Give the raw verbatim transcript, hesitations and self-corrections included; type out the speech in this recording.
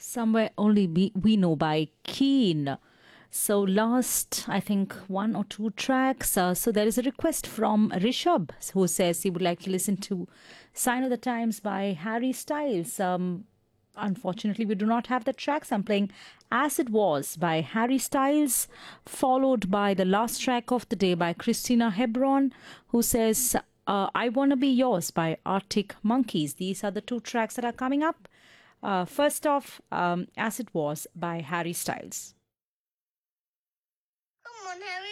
Somewhere Only we, we Know by Keen. So, last, I think, one or two tracks. Uh, so, there is a request from Rishabh who says he would like to listen to Sign of the Times by Harry Styles. Um, unfortunately, we do not have the tracks. I'm playing As It Was by Harry Styles, followed by the last track of the day by Christina Hebron, who says, uh, I Wanna Be Yours by Arctic Monkeys. These are the two tracks that are coming up. Uh, first off, um, As It Was by Harry Styles. Come on, Harry.